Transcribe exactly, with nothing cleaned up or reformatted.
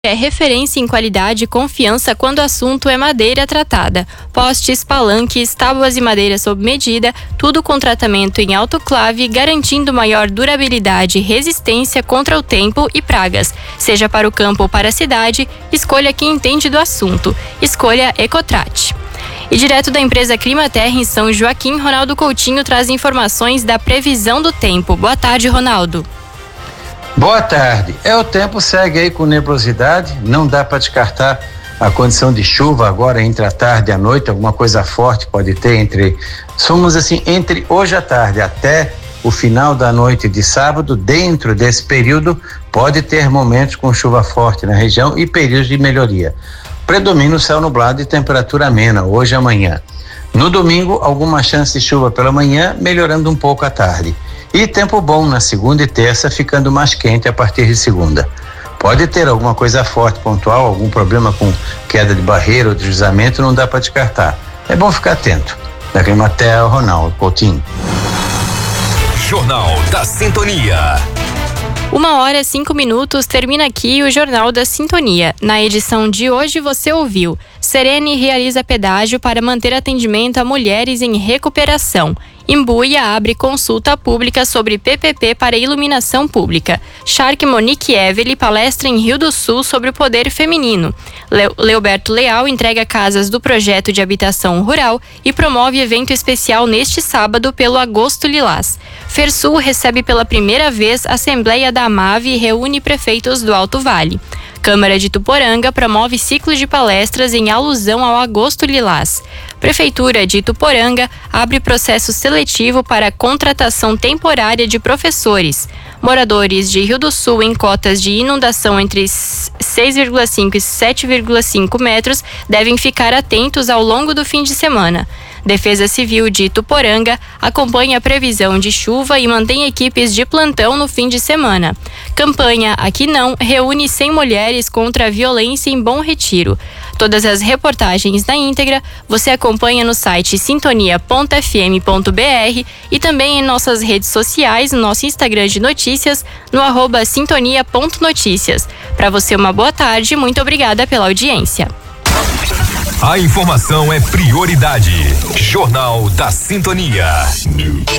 É referência em qualidade e confiança quando o assunto é madeira tratada. Postes, palanques, tábuas e madeira sob medida, tudo com tratamento em autoclave, garantindo maior durabilidade e resistência contra o tempo e pragas. Seja para o campo ou para a cidade, escolha quem entende do assunto. Escolha Ecotrat. E direto da empresa Climaterra em São Joaquim, Ronaldo Coutinho traz informações da previsão do tempo. Boa tarde, Ronaldo. Boa tarde. É, o tempo segue aí com nebulosidade, não dá para descartar a condição de chuva agora entre a tarde e a noite, alguma coisa forte pode ter entre, somos assim, entre hoje à tarde até o final da noite de sábado. Dentro desse período pode ter momentos com chuva forte na região e períodos de melhoria. Predomina o céu nublado e temperatura amena hoje e amanhã. No domingo, alguma chance de chuva pela manhã, melhorando um pouco à tarde. E tempo bom na segunda e terça, ficando mais quente a partir de segunda. Pode ter alguma coisa forte, pontual, algum problema com queda de barreira ou deslizamento, não dá para descartar. É bom ficar atento. Da Climaterra, Ronaldo Coutinho. Jornal da Sintonia. Uma hora, cinco minutos, termina aqui o Jornal da Sintonia. Na edição de hoje você ouviu: Serene realiza pedágio para manter atendimento a mulheres em recuperação. Imbuia abre consulta pública sobre P P P para iluminação pública. Shark Monique Evely palestra em Rio do Sul sobre o poder feminino. Le- Leoberto Leal entrega casas do projeto de habitação rural e promove evento especial neste sábado pelo Agosto Lilás. Fersul recebe pela primeira vez a Assembleia da AMAV e reúne prefeitos do Alto Vale. Câmara de Ituporanga promove ciclo de palestras em alusão ao Agosto Lilás. Prefeitura de Ituporanga abre processo seletivo para contratação temporária de professores. Moradores de Rio do Sul em cotas de inundação entre seis vírgula cinco e sete vírgula cinco metros devem ficar atentos ao longo do fim de semana. Defesa Civil de Ituporanga acompanha a previsão de chuva e mantém equipes de plantão no fim de semana. Campanha Aqui Não reúne cem mulheres contra a violência em Bom Retiro. Todas as reportagens na íntegra você acompanha no site sintonia ponto f m ponto b r e também em nossas redes sociais, no nosso Instagram de notícias, no arroba sintonia ponto notícias. Para você, uma boa tarde, muito obrigada pela audiência. A informação é prioridade. Jornal da Sintonia.